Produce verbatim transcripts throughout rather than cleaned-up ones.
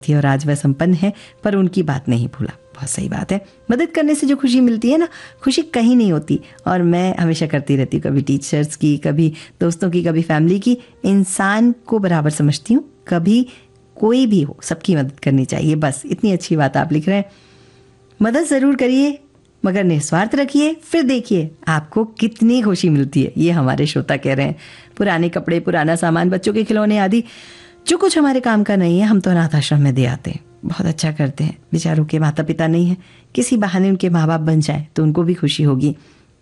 थी और आज वह संपन्न है, पर उनकी बात नहीं भूला। बहुत सही बात है। मदद करने से जो खुशी मिलती है ना, खुशी कहीं नहीं होती। और मैं हमेशा करती रहती हूँ, कभी टीचर्स की, कभी दोस्तों की, कभी फैमिली की। इंसान को बराबर समझती हूँ, कभी कोई भी हो सबकी मदद करनी चाहिए। बस इतनी अच्छी बात आप लिख रहे हैं। मदद ज़रूर करिए मगर निस्वार्थ रखिए, फिर देखिए आपको कितनी खुशी मिलती है। ये हमारे श्रोता कह रहे हैं। पुराने कपड़े, पुराना सामान, बच्चों के खिलौने आदि जो कुछ हमारे काम का नहीं है, हम तो अनाथ आश्रम में दे आते हैं। बहुत अच्छा करते हैं। बेचारों के माता पिता नहीं है, किसी बहाने उनके माँ बाप बन जाए तो उनको भी खुशी होगी।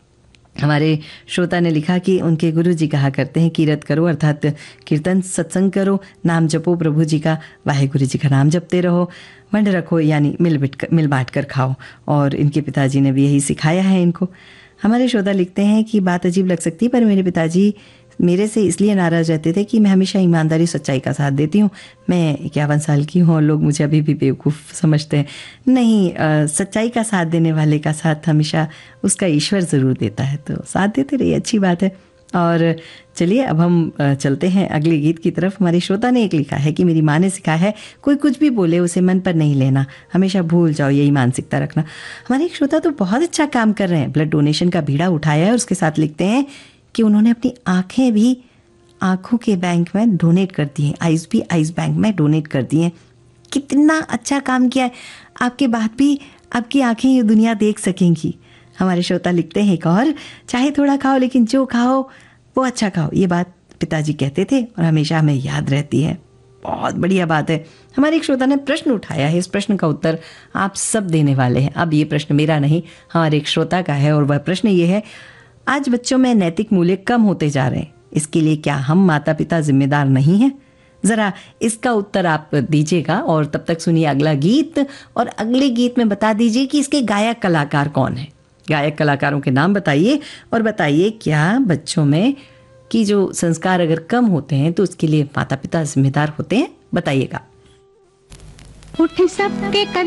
हमारे श्रोता ने लिखा कि उनके गुरु जी कहा करते हैं, कीरत करो अर्थात कीर्तन सत्संग करो, नाम जपो प्रभु जी का, वाहेगुरु जी का नाम जपते रहो, वंड रखो यानी मिल बिट मिल बांट कर खाओ। और इनके पिताजी ने भी यही सिखाया है इनको। हमारे श्रोता लिखते हैं कि बात अजीब लग सकती है, पर मेरे पिताजी मेरे से इसलिए नाराज़ रहते थे कि मैं हमेशा ईमानदारी सच्चाई का साथ देती हूँ। मैं इक्यावन साल की हूँ और लोग मुझे अभी भी बेवकूफ़ समझते हैं। नहीं, आ, सच्चाई का साथ देने वाले का साथ हमेशा उसका ईश्वर ज़रूर देता है, तो साथ देते रहिए, अच्छी बात है। और चलिए अब हम चलते हैं अगले गीत की तरफ। हमारी श्रोता ने एक लिखा है कि मेरी माँ ने सिखाया है, कोई कुछ भी बोले उसे मन पर नहीं लेना, हमेशा भूल जाओ, यही मानसिकता रखना। हमारे एक श्रोता तो बहुत अच्छा काम कर रहे हैं, ब्लड डोनेशन का बीड़ा उठाया है और उसके साथ लिखते हैं कि उन्होंने अपनी आंखें भी आंखों के बैंक में डोनेट कर दी हैं, आइज़ भी आइज़ बैंक में डोनेट कर दी हैं। कितना अच्छा काम किया है। आपके बाद भी आपकी आंखें ये दुनिया देख सकेंगी। हमारे श्रोता लिखते हैं एक और, चाहे थोड़ा खाओ लेकिन जो खाओ वो अच्छा खाओ, ये बात पिताजी कहते थे और हमेशा हमें याद रहती है। बहुत बढ़िया बात है। हमारे एक श्रोता ने प्रश्न उठाया है, इस प्रश्न का उत्तर आप सब देने वाले हैं। अब ये प्रश्न मेरा नहीं, हमारे एक श्रोता का है और वह प्रश्न ये है, आज बच्चों में नैतिक मूल्य कम होते जा रहे हैं, इसके लिए क्या हम माता पिता जिम्मेदार नहीं हैं? ज़रा इसका उत्तर आप दीजिएगा। और तब तक सुनिए अगला गीत, और अगले गीत में बता दीजिए कि इसके गायक कलाकार कौन है। गायक कलाकारों के नाम बताइए और बताइए क्या बच्चों में की जो संस्कार अगर कम होते हैं तो उसके लिए माता पिता जिम्मेदार होते हैं, बताइएगा। उठ सबके